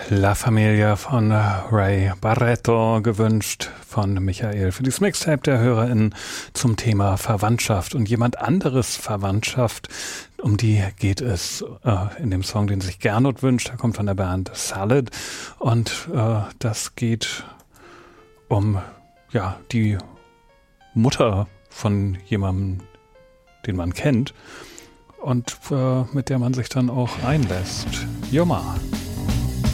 La Familia von Ray Barretto gewünscht von Michael für dieses Mixtape der HörerInnen zum Thema Verwandtschaft und jemand anderes Verwandtschaft. Um die geht es in dem Song, den sich Gernot wünscht. Der kommt von der Band Salad und das geht um die Mutter von jemandem, den man kennt und mit der man sich dann auch einlässt. Joma.